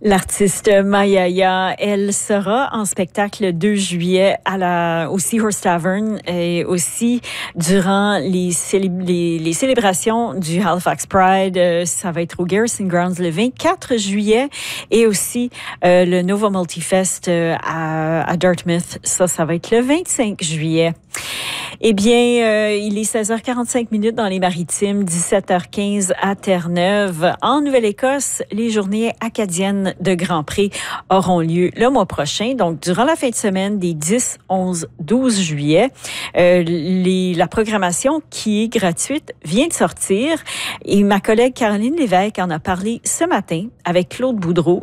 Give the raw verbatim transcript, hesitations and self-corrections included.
L'artiste Mayaya, elle sera en spectacle le deux juillet à la, au Seahorse Tavern et aussi durant les, célé, les, les célébrations du Halifax Pride. Euh, ça va être au Garrison Grounds le vingt-quatre juillet et aussi euh, le Nova Multifest euh, à, à Dartmouth. Ça, ça va être le vingt-cinq juillet. Eh bien, euh, il est seize heures quarante-cinq minutes dans les Maritimes, dix-sept heures quinze à Terre-Neuve. En Nouvelle-Écosse, les journées acadiennes de Grand Prix auront lieu le mois prochain, donc durant la fin de semaine des dix, onze, douze juillet. Euh, les, la programmation qui est gratuite vient de sortir et ma collègue Caroline Lévesque en a parlé ce matin avec Claude Boudreau,